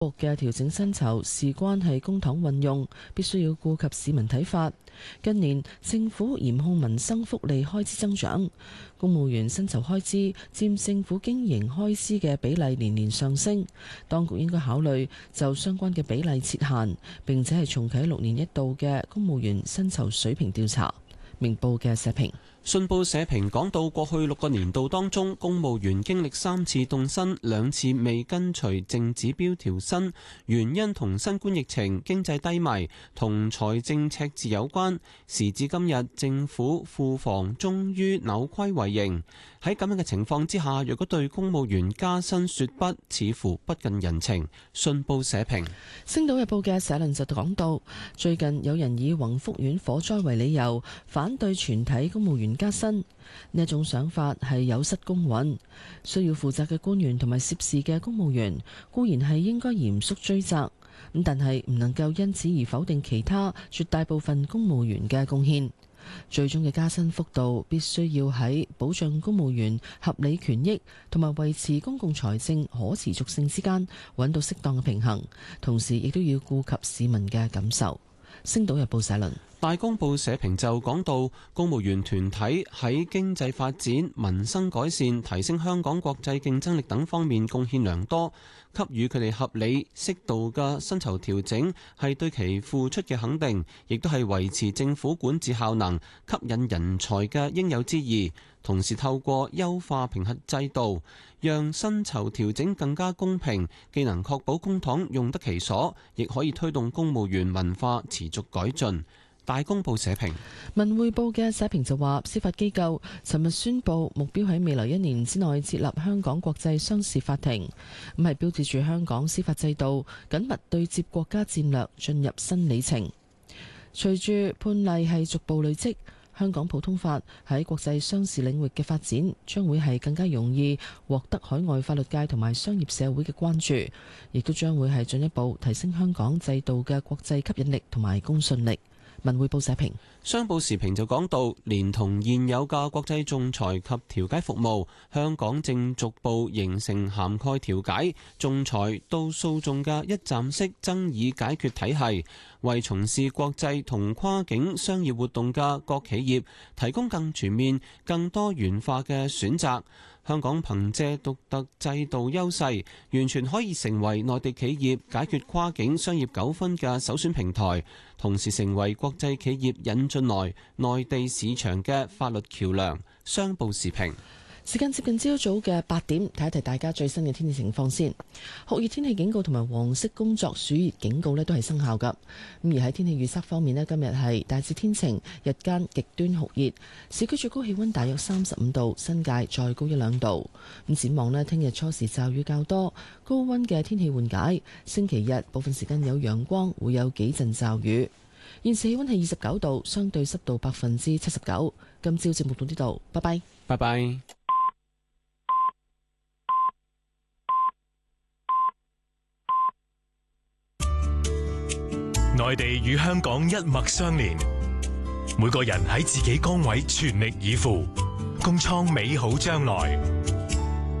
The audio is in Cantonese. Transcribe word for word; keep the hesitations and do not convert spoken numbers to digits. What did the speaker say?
局嘅調整薪酬事關係公帑運用，必須要顧及市民睇法。近年政府嚴控民生福利開支增長，公務員薪酬開支佔政府經營開支嘅比例年年上升。當局應該考慮就相關嘅比例設限，並且係重啟六年一度嘅公務員薪酬水平調查。明報嘅社評。 信報社評講到，過去六個年度當中，公務員經歷三次凍薪，兩次未跟隨淨指標調薪，原因同新冠疫情、經濟低迷同財政赤字有關。時至今日，政府庫房終於扭虧為盈。喺咁樣嘅情況之下，若果對公務員加薪說不，似乎不近人情。信報社評。 星島日報嘅社論就講到，最近有人以宏福苑火災為理由，反對全體公務員加薪。呢一種想法係有失公允，需要負責嘅官員同埋涉事嘅公務員固然係應該嚴肅追責，咁但係唔能夠因此而否定其他絕大部分公務員嘅貢獻。最終嘅加薪幅度必須要喺保障公務員合理權益同埋維持公共財政可持續性之間揾到適當嘅平衡，同時亦都要顧及市民嘅感受。星島日報社論。 大公報社評就講到，公務員團體喺經濟發展、民生改善、提升香港國際競爭力等方面貢獻良多，給予佢哋合理適度嘅薪酬調整，係對其付出嘅肯定，亦都係維持政府管治效能、吸引人才嘅應有之義。同時透過優化評核制度，讓薪酬調整更加公平，既能確保公帑用得其所，亦可以推動公務員文化持續改進。大公報社評。 文匯報嘅社評就話，司法機構尋日宣布目標喺未來一年之內設立香港國際商事法庭，咁係標誌住香港司法制度緊密對接國家戰略進入新里程。隨住判例係逐步累積，香港普通法喺國際商事領域嘅發展將會係更加容易獲得海外法律界同埋商業社會嘅關注，亦都將會係進一步提升香港制度嘅國際吸引力同埋公信力。文匯報社評。 商報時評就講到，連同現有嘅國際仲裁及調解服務，香港正逐步形成涵蓋調解、仲裁到訴訟嘅一站式爭議解決體系，為從事國際同跨境商業活動嘅各企業提供更全面、更多元化嘅選擇。香港憑借獨特制度優勢，完全可以成為內地企業解決跨境商業糾紛嘅首選平台，同時成為國際企業引進來內地市場嘅法律橋樑。商報時評。 時間接近朝早嘅八點，睇一睇大家最新嘅天氣情況先。酷熱天氣警告同埋黃色工作暑熱警告呢都係生效噶。咁而喺天氣預測方面呢，今日係大致天晴，日間極端酷熱，市區最高氣溫大約三十五度，新界再高一兩度。咁展望呢，聽日初時驟雨較多，高溫嘅天氣緩解。星期日部分時間有陽光，會有幾陣驟雨。現時氣溫係二十九度，相對濕度百分之七十九。今朝節目到呢度，拜拜， 拜拜。 內地與香港一脈相連，每個人喺自己崗位全力以赴，共創美好將來。